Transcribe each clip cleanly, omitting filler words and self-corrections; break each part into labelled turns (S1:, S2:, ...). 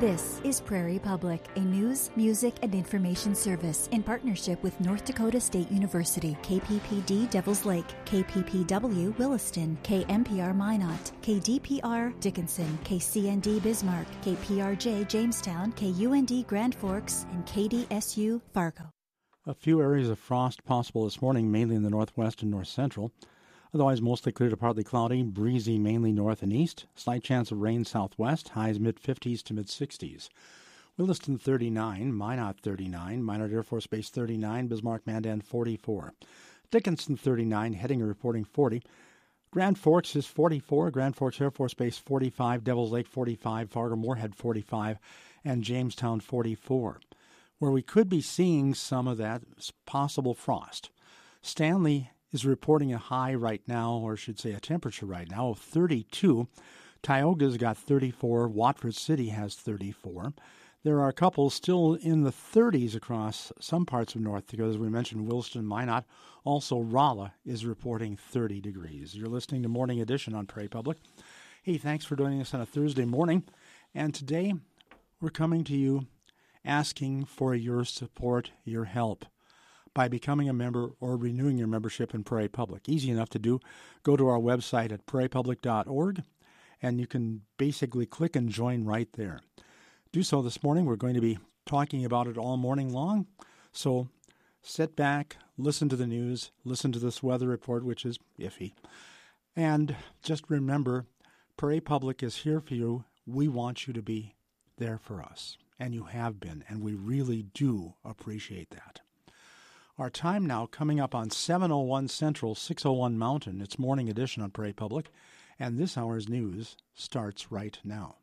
S1: This is Prairie Public, a news, music, and information service in partnership with North Dakota State University, KPPD Devils Lake, KPPW Williston, KMPR Minot, KDPR Dickinson, KCND Bismarck, KPRJ Jamestown, KUND Grand Forks, and KDSU Fargo.
S2: A few areas of frost possible this morning, mainly in the northwest and north central. Otherwise, mostly clear to partly cloudy, breezy mainly north and east. Slight chance of rain southwest, highs mid-50s to mid-60s. Williston 39, Minot 39, Minot Air Force Base 39, Bismarck Mandan 44. Dickinson 39, Hettinger reporting 40. Grand Forks is 44, Grand Forks Air Force Base 45, Devils Lake 45, Fargo Moorhead 45, and Jamestown 44. Where we could be seeing some of that possible frost. Stanley is reporting a high right now, or I should say a temperature right now, of 32. Tioga's got 34. Watford City has 34. There are a couple still in the 30s across some parts of North Dakota. As we mentioned, Williston, Minot. Also, Rolla is reporting 30 degrees. You're listening to Morning Edition on Prairie Public. Hey, thanks for joining us on a Thursday morning. And today, we're coming to you asking for your support, your help, by becoming a member or renewing your membership in Prairie Public. Easy enough to do. Go to our website at prairiepublic.org, and you can basically click and join right there. Do so this morning. We're going to be talking about it all morning long. So sit back, listen to the news, listen to this weather report, which is iffy. And just remember, Prairie Public is here for you. We want you to be there for us. And you have been, and we really do appreciate that. Our time now coming up on 7:01 Central, 6:01 Mountain. It's Morning Edition on Prairie Public, and this hour's news starts right now.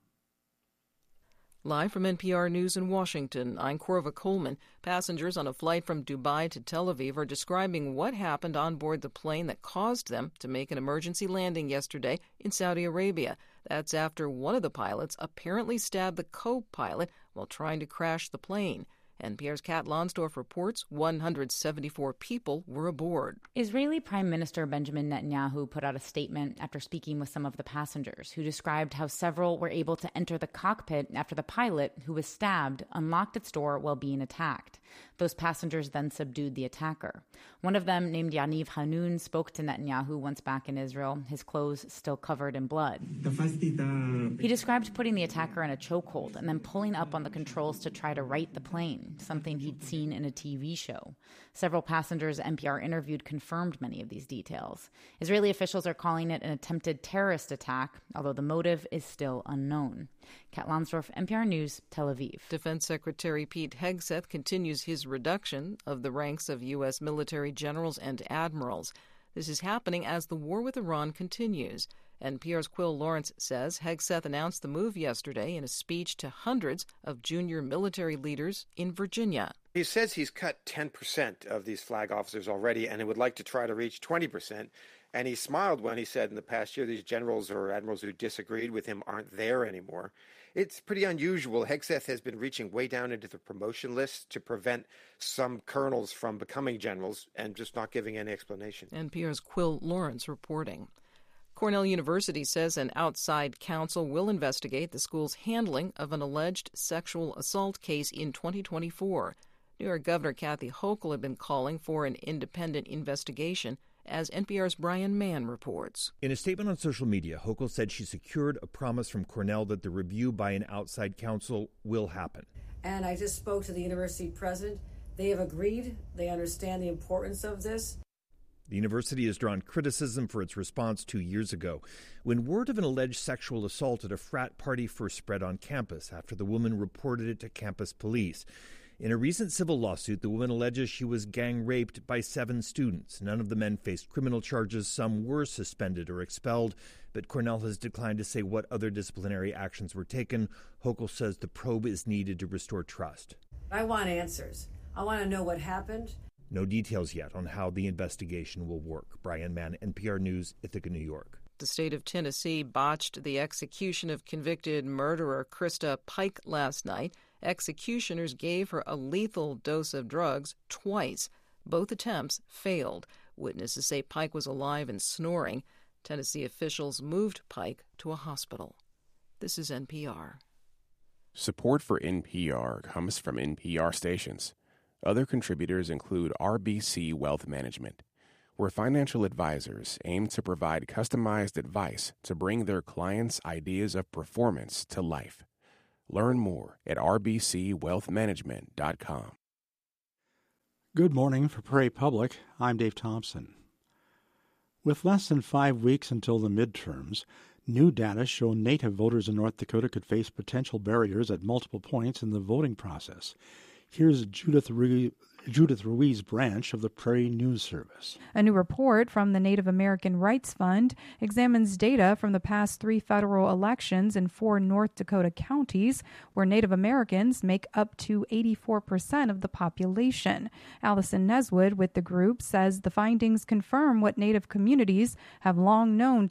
S3: Live from NPR News in Washington, I'm Corva Coleman. Passengers on a flight from Dubai to Tel Aviv are describing what happened on board the plane that caused them to make an emergency landing yesterday in Saudi Arabia. That's after one of the pilots apparently stabbed the co-pilot while trying to crash the plane. NPR's Kat Lonsdorf reports 174 people were aboard.
S4: Israeli Prime Minister Benjamin Netanyahu put out a statement after speaking with some of the passengers, who described how several were able to enter the cockpit after the pilot, who was stabbed, unlocked its door while being attacked. Those passengers then subdued the attacker. One of them, named Yaniv Hanun, spoke to Netanyahu once back in Israel, his clothes still covered in blood. He described putting the attacker in a chokehold and then pulling up on the controls to try to right the plane, something he'd seen in a TV show. Several passengers NPR interviewed confirmed many of these details. Israeli officials are calling it an attempted terrorist attack, although the motive is still unknown. Kat Lonsdorf, NPR News, Tel Aviv.
S3: Defense Secretary Pete Hegseth continues his reduction of the ranks of U.S. military generals and admirals. This is happening as the war with Iran continues. NPR's Quill Lawrence says Hegseth announced the move yesterday in a speech to hundreds of junior military leaders in Virginia.
S5: He says he's cut 10% of these flag officers already, and he would like to try to reach 20%. And he smiled when he said in the past year these generals or admirals who disagreed with him aren't there anymore. It's pretty unusual. Hegseth has been reaching way down into the promotion list to prevent some colonels from becoming generals and just not giving any explanation.
S3: NPR's Quill Lawrence reporting. Cornell University says an outside counsel will investigate the school's handling of an alleged sexual assault case in 2024. New York Governor Kathy Hochul had been calling for an independent investigation, as NPR's Brian Mann reports.
S6: In a statement on social media, Hochul said she secured a promise from Cornell that the review by an outside counsel will happen.
S7: And I just spoke to the university president. They have agreed. They understand the importance of this.
S6: The university has drawn criticism for its response 2 years ago, when word of an alleged sexual assault at a frat party first spread on campus after the woman reported it to campus police. In a recent civil lawsuit, the woman alleges she was gang raped by 7 students. None of the men faced criminal charges. Some were suspended or expelled, but Cornell has declined to say what other disciplinary actions were taken. Hochul says the probe is needed to restore trust.
S7: I want answers. I want to know what happened.
S6: No details yet on how the investigation will work. Brian Mann, NPR News, Ithaca, New York.
S3: The state of Tennessee botched the execution of convicted murderer Krista Pike last night. Executioners gave her a lethal dose of drugs twice. Both attempts failed. Witnesses say Pike was alive and snoring. Tennessee officials moved Pike to a hospital. This is NPR.
S8: Support for NPR comes from NPR stations. Other contributors include RBC Wealth Management, where financial advisors aim to provide customized advice to bring their clients' ideas of performance to life. Learn more at rbcwealthmanagement.com.
S2: Good morning for Prairie Public. I'm Dave Thompson. With less than 5 weeks until the midterms, new data show Native voters in North Dakota could face potential barriers at multiple points in the voting process. Here's Judith Ruiz Branch of the Prairie News Service.
S9: A new report from the Native American Rights Fund examines data from the past 3 federal elections in 4 North Dakota counties where Native Americans make up to 84% of the population. Allison Neswood with the group says the findings confirm what Native communities have long known